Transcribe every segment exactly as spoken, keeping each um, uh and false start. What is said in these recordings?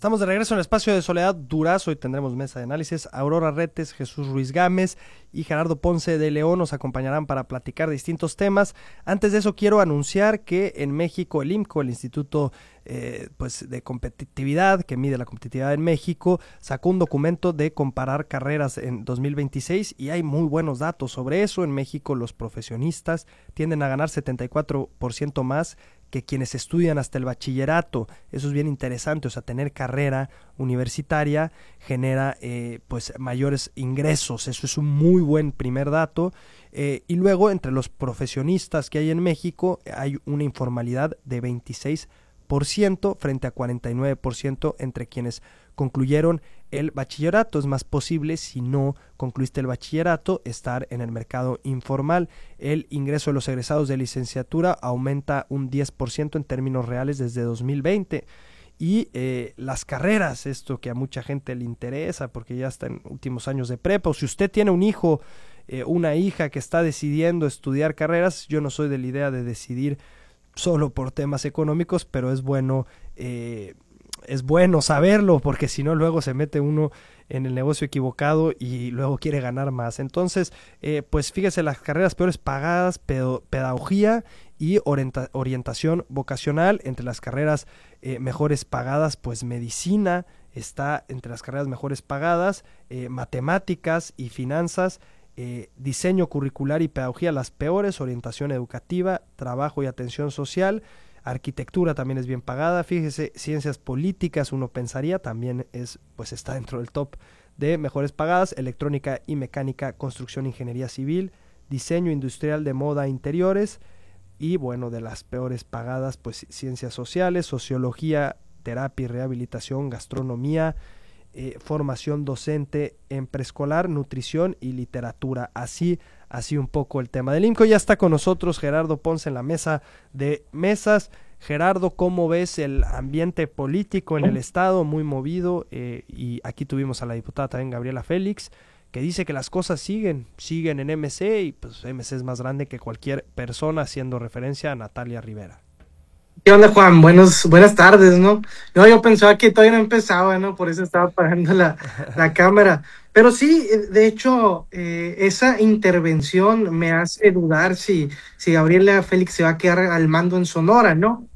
Estamos de regreso en el espacio de Soledad Durazo. Hoy tendremos mesa de análisis. Aurora Retes, Jesús Ruiz Gámez y Gerardo Ponce de León nos acompañarán para platicar de distintos temas. Antes de eso quiero anunciar que en México el I M C O, el Instituto eh, pues de Competitividad que mide la competitividad en México, sacó un documento de comparar carreras en dos mil veintiséis y hay muy buenos datos sobre eso. En México los profesionistas tienden a ganar setenta y cuatro por ciento más que quienes estudian hasta el bachillerato. Eso es bien interesante, o sea, tener carrera universitaria genera eh, pues mayores ingresos, eso es un muy buen primer dato. Eh, y luego entre los profesionistas que hay en México hay una informalidad de veintiséis por ciento frente a cuarenta y nueve por ciento entre quienes concluyeron el bachillerato. Es más posible, si no concluiste el bachillerato, estar en el mercado informal. El ingreso de los egresados de licenciatura aumenta un diez por ciento en términos reales desde dos mil veinte. Y eh, las carreras, esto que a mucha gente le interesa porque ya está en últimos años de prepa, o si usted tiene un hijo, eh, una hija que está decidiendo estudiar carreras, yo no soy de la idea de decidir solo por temas económicos, pero es bueno eh, es bueno saberlo, porque si no luego se mete uno en el negocio equivocado y luego quiere ganar más. Entonces, eh, pues fíjese, las carreras peores pagadas, pedo, pedagogía y orienta, orientación vocacional. Entre las carreras eh, mejores pagadas, pues medicina está entre las carreras mejores pagadas, eh, matemáticas y finanzas, Eh, diseño curricular y pedagogía las peores, orientación educativa, trabajo y atención social, arquitectura también es bien pagada. Fíjese, ciencias políticas uno pensaría también es, pues está dentro del top de mejores pagadas, electrónica y mecánica, construcción, ingeniería civil, diseño industrial de moda, interiores, y bueno, de las peores pagadas, pues ciencias sociales, sociología, terapia y rehabilitación, gastronomía, Eh, formación docente en preescolar, nutrición y literatura. Así, así un poco el tema del I M C O. Ya está con nosotros Gerardo Ponce en la mesa de mesas. Gerardo, ¿cómo ves el ambiente político en el estado? Muy movido, eh, y aquí tuvimos a la diputada también Gabriela Félix, que dice que las cosas siguen, siguen en M C, y pues M C es más grande que cualquier persona, haciendo referencia a Natalia Rivera. ¿Qué onda, Juan? Buenos, buenas tardes, ¿no? No, yo pensaba que todavía no empezaba, ¿no? Por eso estaba apagando la, la cámara. Pero sí, de hecho, eh, esa intervención me hace dudar si, si Gabriela Félix se va a quedar al mando en Sonora, ¿no?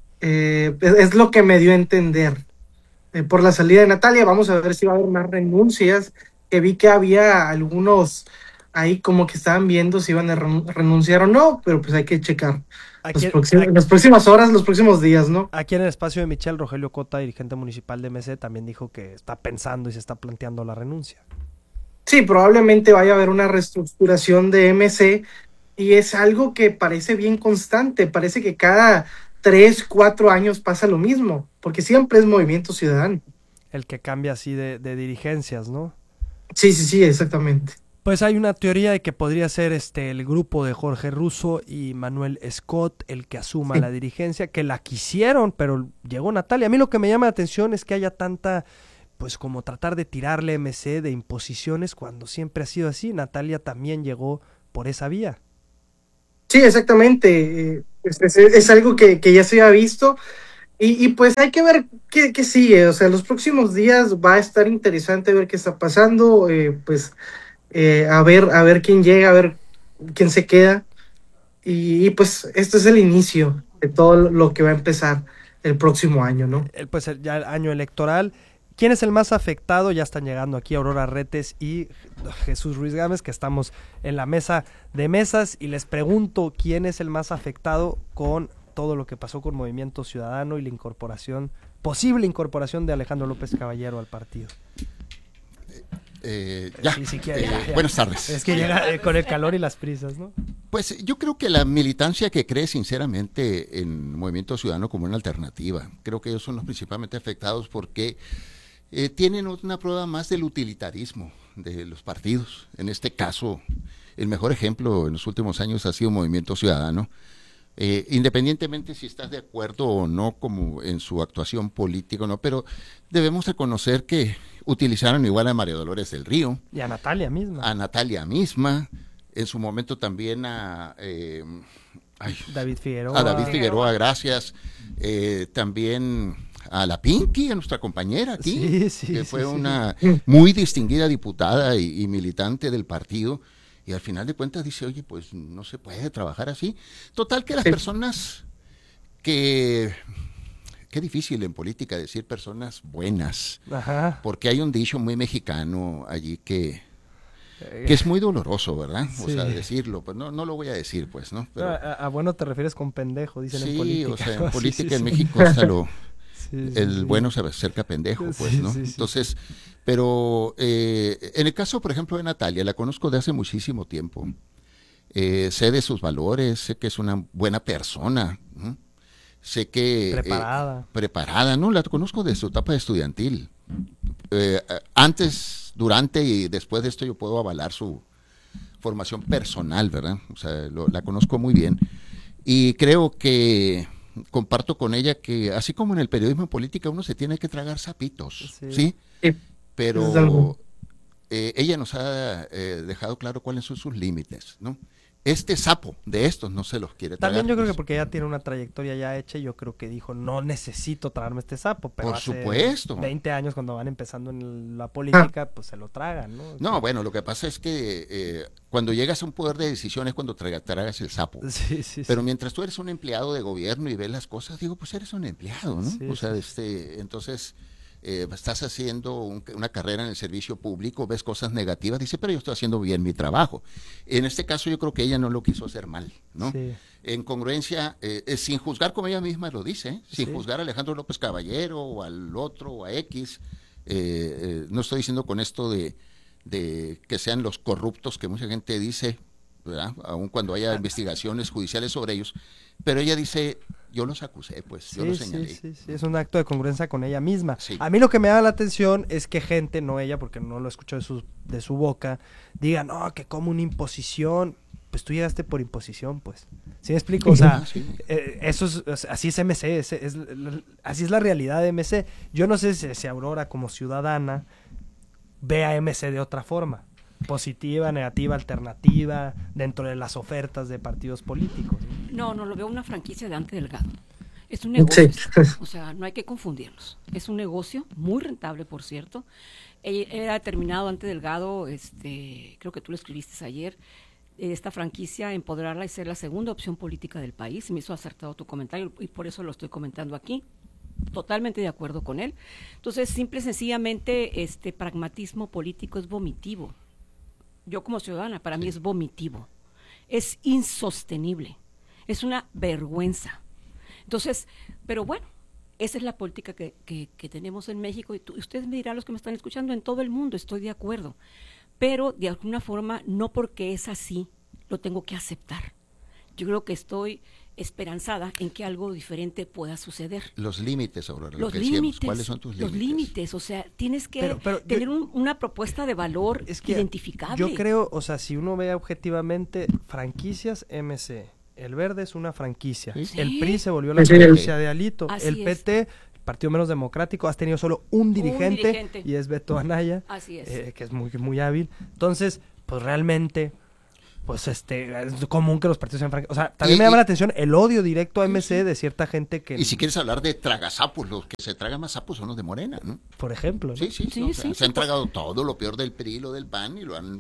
Eh, es, es lo que me dio a entender. Eh, por la salida de Natalia, vamos a ver si va a haber más renuncias, que vi que había algunos ahí como que estaban viendo si iban a renunciar o no, pero pues hay que checar. Los próximos, las próximas horas, los próximos días, ¿no? Aquí en el espacio de Michelle, Rogelio Cota, dirigente municipal de M C, también dijo que está pensando y se está planteando la renuncia. Sí, probablemente vaya a haber una reestructuración de M C, y es algo que parece bien constante. Parece que cada tres, cuatro años pasa lo mismo, porque siempre es Movimiento Ciudadano. El que cambia así de, de dirigencias, ¿no? Sí, sí, sí, exactamente. Pues hay una teoría de que podría ser este el grupo de Jorge Russo y Manuel Scott el que asuma sí. la dirigencia, que la quisieron, pero llegó Natalia. A mí lo que me llama la atención es que haya tanta, pues como tratar de tirarle M C de imposiciones cuando siempre ha sido así. Natalia también llegó por esa vía. Sí, exactamente. Es, es, es algo que, que ya se ha visto, y, y pues hay que ver qué, qué sigue. O sea, los próximos días va a estar interesante ver qué está pasando, eh, pues... Eh, a ver, a ver quién llega, a ver quién se queda, y, y pues este es el inicio de todo lo que va a empezar el próximo año, ¿no? El, pues el, ya el año electoral. ¿Quién es el más afectado? Ya están llegando aquí Aurora Retes y Jesús Ruiz Gámez, que estamos en la mesa de mesas, y les pregunto quién es el más afectado con todo lo que pasó con Movimiento Ciudadano y la incorporación, posible incorporación de Alejandro López Caballero al partido. Eh, ya. Sí, sí quiere, eh, ya, ya. Buenas tardes. Es que llega eh, con el calor y las prisas, ¿no? Pues yo creo que la militancia que cree sinceramente en Movimiento Ciudadano como una alternativa, creo que ellos son los principalmente afectados porque eh, tienen una prueba más del utilitarismo de los partidos. En este caso, el mejor ejemplo en los últimos años ha sido Movimiento Ciudadano. Eh, independientemente si estás de acuerdo o no como en su actuación política, no, pero debemos reconocer que utilizaron igual a María Dolores del Río. Y a Natalia misma. A Natalia misma, en su momento también a... Eh, ay, David Figueroa. A David Figueroa, gracias. Eh, también a la Pinky, a nuestra compañera aquí, sí, sí, que sí, fue sí. una muy distinguida diputada y, y militante del partido, y al final de cuentas dice, oye, pues no se puede trabajar así. Total que las Sí. personas que... Qué difícil en política decir personas buenas, Ajá. porque hay un dicho muy mexicano allí que, Eh, que es muy doloroso, ¿verdad? O Sí. sea, decirlo, pues no, no lo voy a decir, pues, ¿no? no, Pero, a, a bueno te refieres con pendejo, dicen en sí, política. o sea, ¿no? en Sí, política sí, en sí. México hasta lo... Sí, sí, el sí. bueno se acerca pendejo, pues, Sí, ¿no? sí, sí. Entonces, pero eh, en el caso, por ejemplo, de Natalia, la conozco de hace muchísimo tiempo. Eh, sé de sus valores, sé que es una buena persona, ¿no? Sé que... eh, Preparada. preparada, ¿no? La conozco de su etapa estudiantil. Eh, antes, durante y después de esto yo puedo avalar su formación personal, ¿verdad? O sea, lo- la conozco muy bien. Y creo que comparto con ella que así como en el periodismo en política uno se tiene que tragar sapitos, Sí. ¿sí? Sí, Pero desde luego. eh, ella nos ha eh, dejado claro cuáles son sus límites, ¿no? Este sapo de estos no se los quiere tragar. También yo creo que pues. porque ella tiene una trayectoria ya hecha, y yo creo que dijo, no necesito tragarme este sapo, pero Por hace supuesto. veinte años cuando van empezando en la política, pues se lo tragan, ¿no? No, bueno, lo que pasa es que eh, cuando llegas a un poder de decisión es cuando traga- tragas el sapo. Sí, sí, Pero sí. mientras tú eres un empleado de gobierno y ves las cosas, digo, pues eres un empleado, ¿no? Sí, o sea, sí, este, entonces eh, estás haciendo un- una carrera en el servicio público, ves cosas negativas, dice, pero yo estoy haciendo bien mi trabajo. En este caso yo creo que ella no lo quiso hacer mal, ¿no? Sí. En congruencia, eh, eh, sin juzgar como ella misma lo dice, ¿eh? sin Sí. juzgar a Alejandro López Caballero o al otro o a X, eh, eh, no estoy diciendo con esto de, de que sean los corruptos que mucha gente dice, ¿verdad? Aun cuando haya investigaciones judiciales sobre ellos, pero ella dice, yo los acusé, pues, yo Sí, los sí, señalé. sí, sí, es un acto de congruencia con ella misma. Sí. A mí lo que me da la atención es que gente, no ella, porque no lo escucho de su, de su boca, diga, no, que como una imposición. Pues tú llegaste por imposición, pues. ¿Sí me explico? O sea, Ah, sí. eh, eso es, o sea, así es M C, es, es- así es la realidad de M C. Yo no sé si, si Aurora como ciudadana ve a M C de otra forma. Positiva, negativa, alternativa, dentro de las ofertas de partidos políticos. ¿no? No, no, lo veo una franquicia de Dante Delgado. Es un negocio, Sí. o sea, no hay que confundirlos. Es un negocio muy rentable, por cierto. Él él ha determinado, Dante Delgado, este, creo que tú lo escribiste ayer, eh, esta franquicia, empoderarla y ser la segunda opción política del país. Se me hizo acertado tu comentario y por eso lo estoy comentando aquí. Totalmente de acuerdo con él. Entonces, simple y sencillamente, este pragmatismo político es vomitivo. Yo como ciudadana, para mí es vomitivo. Es insostenible. Es una vergüenza. Entonces, pero bueno, esa es la política que, que, que tenemos en México y tú, ustedes me dirán, los que me están escuchando, en todo el mundo, estoy de acuerdo. Pero de alguna forma, no porque es así, lo tengo que aceptar. Yo creo que estoy esperanzada en que algo diferente pueda suceder. Los límites, Aurora, lo Los que decíamos, límites, ¿cuáles son tus los límites? límites, o sea, tienes que Pero- pero yo- tener un- una propuesta de valor Es que identificable. yo creo, o sea, si uno ve objetivamente, franquicias M C, el Verde es una franquicia, Sí. el Sí. P R I se volvió la Sí. franquicia de Alito, Así el P T, el Partido Menos Democrático, has tenido solo un dirigente, dirigente. y es Beto Anaya, Así es. eh, que es muy, muy hábil. Entonces, pues realmente, pues este, es común que los partidos sean franquicias. O sea, también Y- me llama y- la atención el odio directo a M C de cierta gente que, Y si quieres hablar de tragasapos, los que se tragan más sapos son los de Morena, ¿no? por ejemplo, ¿no? Sí, sí, Sí, no, o sea, sí, se han sí. tragado todo lo peor del P R I y lo del P A N y lo han,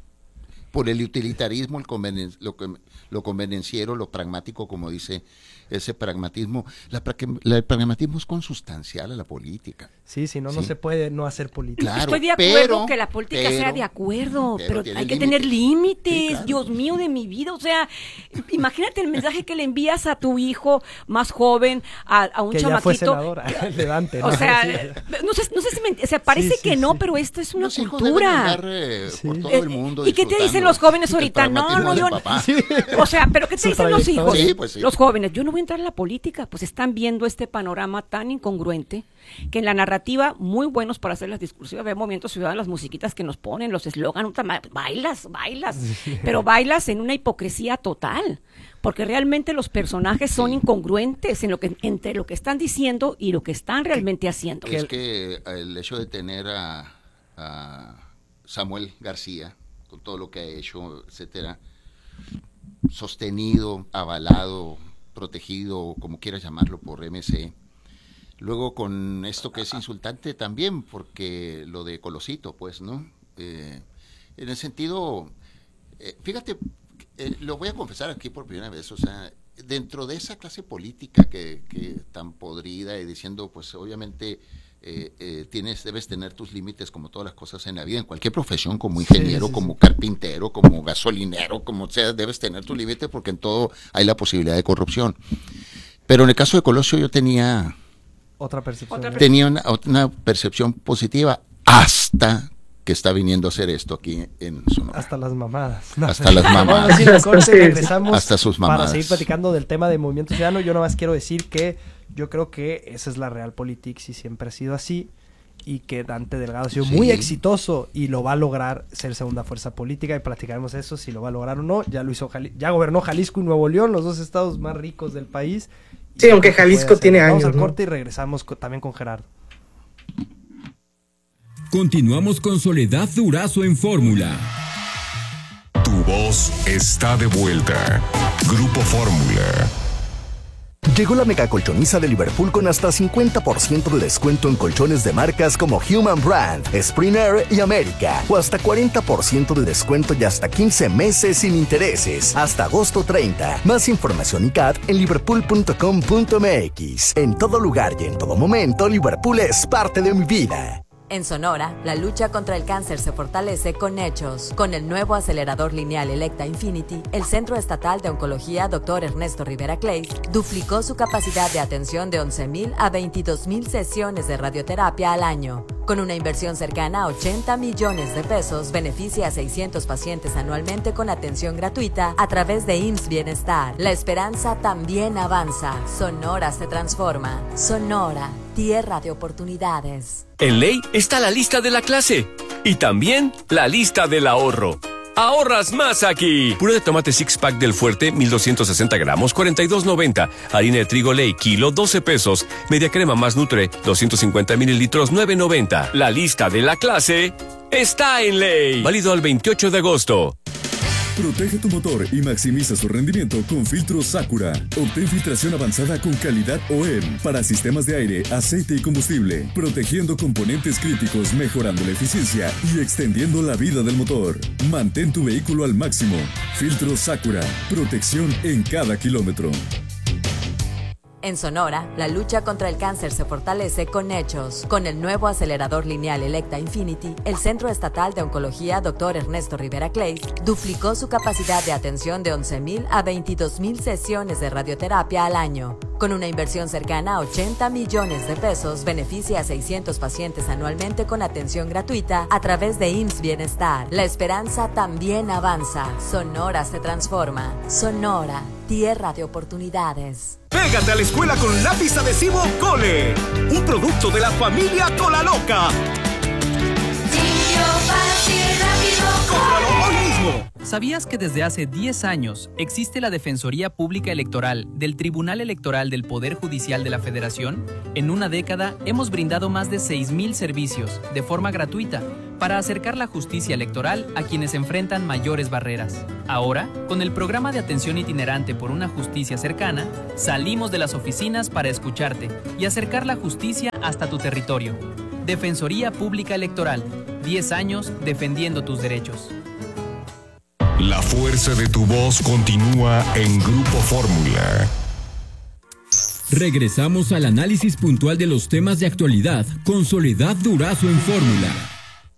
por el utilitarismo, el convenen- lo, que- lo convenenciero, lo pragmático, como dice ese pragmatismo. La, pra- la- el pragmatismo es consustancial a la política. Sí, si no, no Sí. se puede no hacer política. Claro, Estoy de acuerdo pero- que la política pero- sea de acuerdo, pero pero, tiene hay que límites. tener límites. Sí, claro. Dios mío de mi vida, o sea, imagínate el mensaje que le envías a tu hijo más joven, a, a un Que ya fue chamaquito. senadora, de Dante, O ¿no? sea, Sí. no sé, no sé si me, o sea, parece Sí, sí, que no, sí. pero esto es una Los hijos deben cultura. andar, eh, Sí. por todo Eh, el mundo. ¿y qué te dicen disfrutando los jóvenes el ahorita? No, pragmatismo no, del yo- papá. O sea, pero ¿qué te Su dicen los hijos? trayectoria. Sí, pues sí. Los jóvenes, yo no voy a entrar a la política, pues están viendo este panorama tan incongruente que en la narrativa, muy buenos para hacer las discusiones, ve Movimiento Ciudadano, las musiquitas que nos ponen, los eslogan, bailas, bailas, pero bailas en una hipocresía total, porque realmente los personajes son incongruentes en lo que, entre lo que están diciendo y lo que están realmente haciendo. Es que el hecho de tener a, a Samuel García, con todo lo que ha hecho, etcétera, sostenido, avalado, protegido, como quieras llamarlo, por M C, Luego con esto que es insultante también, porque lo de Colosito, pues, ¿no? Eh, en el sentido, eh, fíjate, eh, lo voy a confesar aquí por primera vez, o sea, dentro de esa clase política que, que tan podrida y diciendo, pues, obviamente... Eh, eh, tienes, debes tener tus límites como todas las cosas en la vida, en cualquier profesión, como ingeniero, sí, sí, como sí. carpintero, como gasolinero, como sea, debes tener tu límite porque en todo hay la posibilidad de corrupción. Pero en el caso de Colosio yo tenía otra percepción, tenía una, una percepción positiva hasta que está viniendo a hacer esto aquí en Sonora. Hasta las mamadas. No, hasta las mamadas. Vamos a ir al corte, regresamos hasta sus mamadas. Para seguir platicando del tema de Movimiento Ciudadano. Yo nada más quiero decir que yo creo que esa es la Realpolitik y siempre ha sido así, y que Dante Delgado ha sido sí. muy exitoso y lo va a lograr ser segunda fuerza política, y platicaremos eso, si lo va a lograr o no. Ya lo hizo Jali- ya gobernó Jalisco y Nuevo León, los dos estados más ricos del país. Sí, aunque Jalisco tiene años. Vamos al ¿no? corte y regresamos co- también con Gerardo. Continuamos con Soledad Durazo en Fórmula. Tu voz está de vuelta. Grupo Fórmula. Llegó la mega colchoniza de Liverpool con hasta cincuenta por ciento de descuento en colchones de marcas como Human Brand, Springer y América, o hasta cuarenta por ciento de descuento y hasta quince meses sin intereses, hasta agosto treinta. Más información y C A D en liverpool punto com punto m x. En todo lugar y en todo momento, Liverpool es parte de mi vida. En Sonora, la lucha contra el cáncer se fortalece con hechos. Con el nuevo acelerador lineal Electa Infinity, el Centro Estatal de Oncología doctor Ernesto Rivera Clay duplicó su capacidad de atención de once mil a veintidós mil sesiones de radioterapia al año. Con una inversión cercana a ochenta millones de pesos, beneficia a seiscientos pacientes anualmente con atención gratuita a través de I M S S Bienestar. La esperanza también avanza. Sonora se transforma. Sonora, tierra de oportunidades. En Ley está la lista de la clase y también la lista del ahorro. ¡Ahorras más aquí! Puré de tomate six pack del Fuerte, mil doscientos sesenta gramos, cuarenta y dos noventa. Harina de trigo Ley, kilo, doce pesos. Media crema más Nutre, doscientos cincuenta mililitros, nueve noventa. La lista de la clase está en Ley. Válido al veintiocho de agosto. Protege tu motor y maximiza su rendimiento con filtros Sakura. Obtén filtración avanzada con calidad O E M para sistemas de aire, aceite y combustible, protegiendo componentes críticos, mejorando la eficiencia y extendiendo la vida del motor. Mantén tu vehículo al máximo. Filtros Sakura. Protección en cada kilómetro. En Sonora, la lucha contra el cáncer se fortalece con hechos. Con el nuevo acelerador lineal Electa Infinity, el Centro Estatal de Oncología doctor Ernesto Rivera Clay duplicó su capacidad de atención de once mil a veintidós mil sesiones de radioterapia al año. Con una inversión cercana a ochenta millones de pesos, beneficia a seiscientos pacientes anualmente con atención gratuita a través de I M S S Bienestar. La esperanza también avanza. Sonora se transforma. Sonora, tierra de oportunidades. Pégate a la escuela con lápiz adhesivo Cole, un producto de la familia Cola Loca. Limpio, fácil, rápido, ¡cómpralo hoy mismo! ¿Sabías que desde hace diez años existe la Defensoría Pública Electoral del Tribunal Electoral del Poder Judicial de la Federación? En una década hemos brindado más de seis mil servicios de forma gratuita para acercar la justicia electoral a quienes enfrentan mayores barreras. Ahora, con el programa de atención itinerante por una justicia cercana, salimos de las oficinas para escucharte y acercar la justicia hasta tu territorio. Defensoría Pública Electoral, diez años defendiendo tus derechos. La fuerza de tu voz continúa en Grupo Fórmula. Regresamos al análisis puntual de los temas de actualidad con Soledad Durazo en Fórmula.